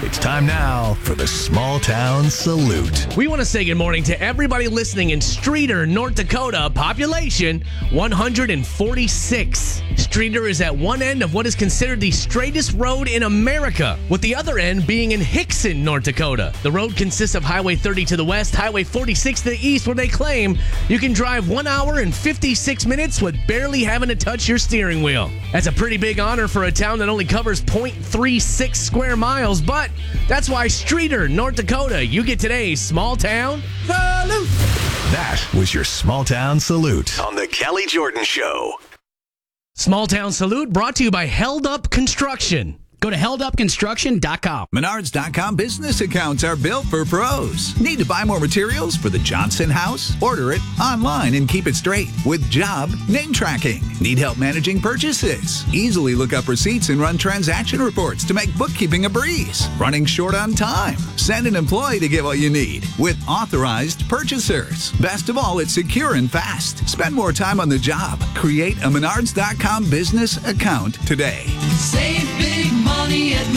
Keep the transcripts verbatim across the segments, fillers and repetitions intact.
It's time now for the Small Town Salute. We want to say good morning to everybody listening in Streator, North Dakota. Population one hundred forty-six. Streator is at one end of what is considered the straightest road in America, with the other end being in Hickson, North Dakota. The road consists of Highway thirty to the west, Highway forty-six to the east, where they claim you can drive one hour and fifty-six minutes with barely having to touch your steering wheel. That's a pretty big honor for a town that only covers zero point three six square miles, but that's why Streator, North Dakota, you get today's Small Town Salute. That was your Small Town Salute on the Kelly Jordan Show. Small Town Salute brought to you by Held Up Construction. Go to held up construction dot com. Menards dot com business accounts are built for pros. Need to buy more materials for the Johnson house? Order it online and keep it straight with job name tracking. Need help managing purchases? Easily look up receipts and run transaction reports to make bookkeeping a breeze. Running short on time? Send an employee to get what you need with authorized purchasers. Best of all, it's secure and fast. Spend more time on the job. Create a Menards dot com business account today. Save big money at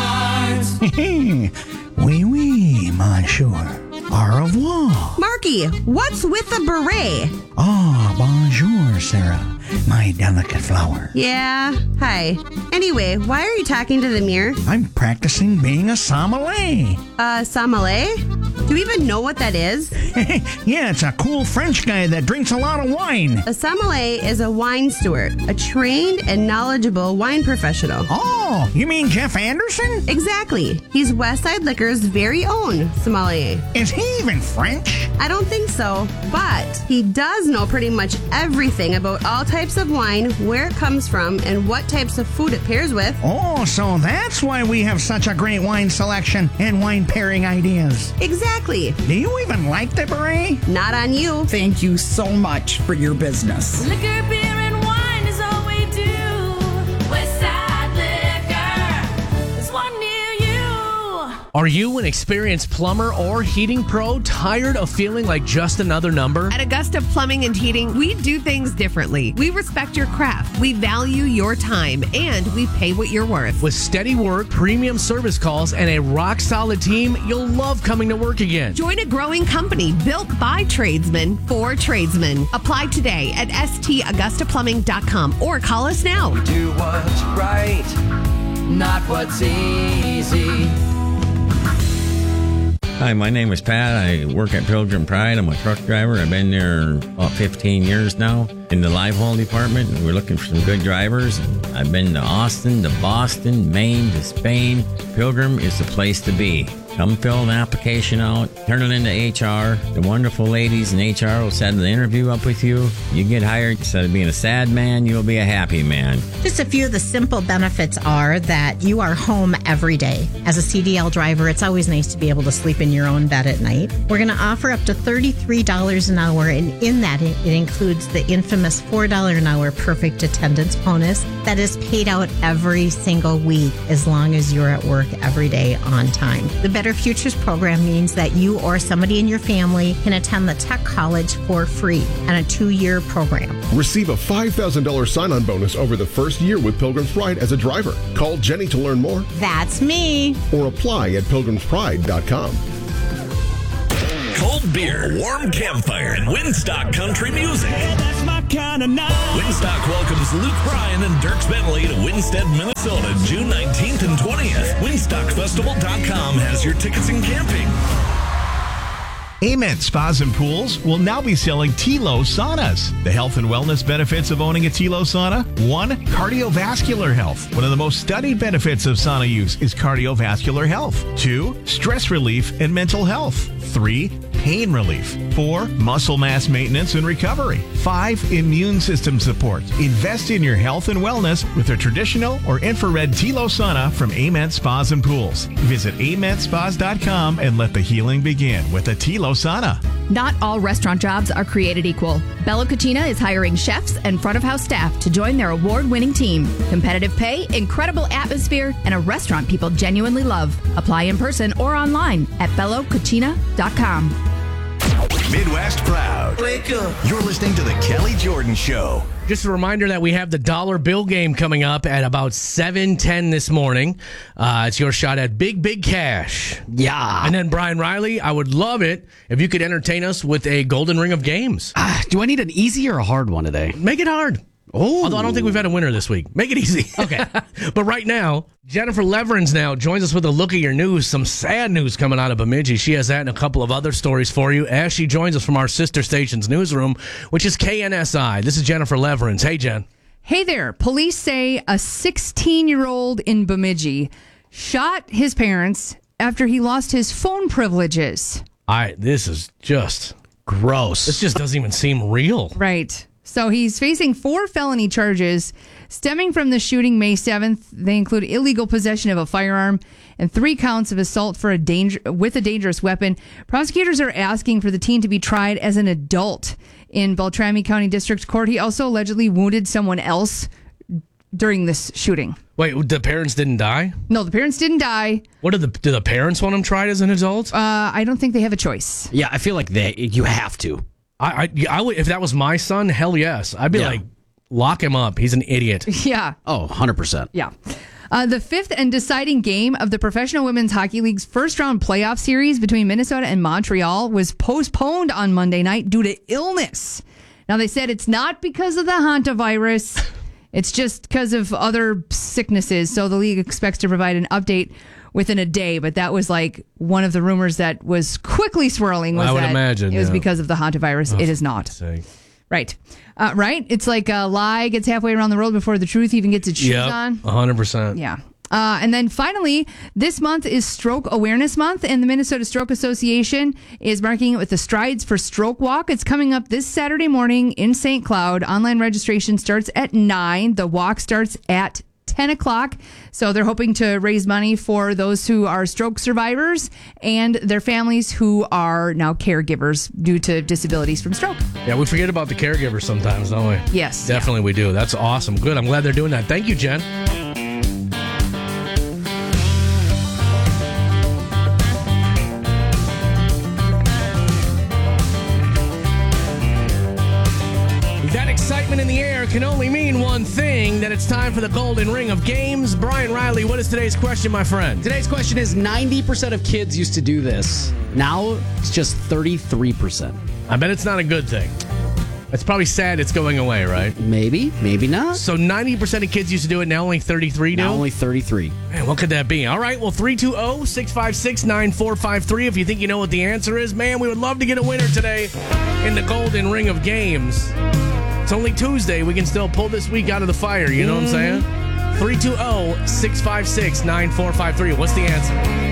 Menards. Oui, oui, monsieur. Au revoir. Marky, what's with the beret? Oh, bonjour, Sarah. My delicate flower. Yeah, hi. Anyway, why are you talking to the mirror? I'm practicing being a sommelier. Uh, sommelier? Do you even know what that is? Yeah, it's a cool French guy that drinks a lot of wine. A sommelier is a wine steward, a trained and knowledgeable wine professional. Oh, you mean Jeff Anderson? Exactly. He's Westside Liquor's very own sommelier. Is he even French? I don't think so, but he does know pretty much everything about all types of wine, where it comes from, and what types of food it pairs with. Oh, so that's why we have such a great wine selection and wine pairing ideas. Exactly. Do you even like the beret? Not on you. Thank you so much for your business. Liquor, beer, and wine is all we do. Westside Liquor, there's one near you. Are you an experienced plumber or heating pro tired of feeling like just another number? At Augusta Plumbing and Heating, we do things differently. We respect your craft, we value your time, and we pay what you're worth. With steady work, premium service calls, and a rock-solid team, you'll love coming to work again. Join a growing company built by tradesmen for tradesmen. Apply today at s t augusta plumbing dot com or call us now. Do what's right, not what's easy. Hi, my name is Pat. I work at Pilgrim Pride. I'm a truck driver. I've been there about fifteen years now in the live haul department. We're looking for some good drivers. I've been to Austin, to Boston, Maine, to Spain. Pilgrim is the place to be. Come fill an application out, turn it into H R. The wonderful ladies in H R will set the interview up with you. You get hired. Instead of being a sad man, you'll be a happy man. Just a few of the simple benefits are that you are home every day. As a C D L driver, it's always nice to be able to sleep in your own bed at night. We're going to offer up to thirty-three dollars an hour, and in that, it includes the infamous four dollars an hour perfect attendance bonus that is paid out every single week as long as you're at work every day on time. The Better Futures program means that you or somebody in your family can attend the Tech College for free on a two-year program. Receive a five thousand dollars sign-on bonus over the first year with Pilgrim's Pride as a driver. Call Jenny to learn more. That's me. Or apply at pilgrims pride dot com. Cold beer, warm campfire, and Winstock country music. Yeah, that's my kind of night. Winstock welcomes Luke Bryan and Dierks Bentley to Winstead, Minnesota, June nineteenth and twentieth. winstock festival dot com has your tickets and camping. Amen Spas and Pools will now be selling T-Lo saunas. The health and wellness benefits of owning a T-Lo sauna: one, cardiovascular health. One of the most studied benefits of sauna use is cardiovascular health. Two, stress relief and mental health. Three, pain relief. Four, muscle mass maintenance and recovery. Five, immune system support. Invest in your health and wellness with a traditional or infrared T-Lo sauna from Amen Spas and Pools. Visit amen spas dot com and let the healing begin with a T-Lo sauna. Not all restaurant jobs are created equal. Bella Cucina is hiring chefs and front of house staff to join their award-winning team. Competitive pay, incredible atmosphere, and a restaurant people genuinely love. Apply in person or online at bello cucina dot com. Midwest Proud. Wake up. You're listening to The Kelly Jordan Show. Just a reminder that we have the dollar bill game coming up at about seven ten this morning. Uh, it's your shot at big, big cash. Yeah. And then, Brian Riley, I would love it if you could entertain us with a golden ring of games. Uh, do I need an easy or a hard one today? Make it hard. Oh. Although I don't think we've had a winner this week. Make it easy. Okay. But right now, Jennifer Leverins now joins us with a look at your news. Some sad news coming out of Bemidji. She has that and a couple of other stories for you as she joins us from our sister station's newsroom, which is K N S I. This is Jennifer Leverins. Hey, Jen. Hey there. Police say a sixteen-year-old in Bemidji shot his parents after he lost his phone privileges. I. This is just gross. This just doesn't even seem real. Right. So he's facing four felony charges stemming from the shooting May seventh. They include illegal possession of a firearm and three counts of assault for a danger with a dangerous weapon. Prosecutors are asking for the teen to be tried as an adult in Beltrami County District Court. He also allegedly wounded someone else during this shooting. Wait, the parents didn't die? No, the parents didn't die. What did the do the parents want him tried as an adult? Uh, I don't think they have a choice. Yeah, I feel like they you have to. I, I, I would, if that was my son, hell yes. I'd be Yeah. like, lock him up. He's an idiot. Yeah. Oh, one hundred percent. Yeah. Uh, the fifth and deciding game of the Professional Women's Hockey League's first round playoff series between Minnesota and Montreal was postponed on Monday night due to illness. Now, they said it's not because of the hantavirus. It's just because of other sicknesses. So the league expects to provide an update within a day, but that was like one of the rumors that was quickly swirling was I would that imagine, it was yeah. because of the hantavirus. Oh, it is not. Say. Right. Uh, right? It's like a lie gets halfway around the world before the truth even gets its shoes Yep, on. one hundred percent. Yeah. Uh, and then finally, this month is Stroke Awareness Month, and the Minnesota Stroke Association is marking it with the Strides for Stroke Walk. It's coming up this Saturday morning in Saint Cloud. Online registration starts at nine. The walk starts at ten o'clock. So they're hoping to raise money for those who are stroke survivors and their families who are now caregivers due to disabilities from stroke. Yeah, we forget about the caregivers sometimes, don't we? Yes. Definitely we do. That's awesome. Good. I'm glad they're doing that. Thank you, Jen. That excitement in the air can only mean one thing, that it's time for the golden ring of games. Brian Riley, what is today's question, my friend? Today's question is ninety percent of kids used to do this. Now it's just thirty-three percent. I bet it's not a good thing. It's probably sad it's going away, right? Maybe, maybe not. So ninety percent of kids used to do it, now only thirty-three do? Now only thirty-three. Man, what could that be? All right, well, three two zero, six five six, nine four five three. If you think you know what the answer is, man, we would love to get a winner today in the golden ring of games. It's only Tuesday. We can still pull this week out of the fire. You know what I'm saying? three two zero, six five six, nine four five three. What's the answer?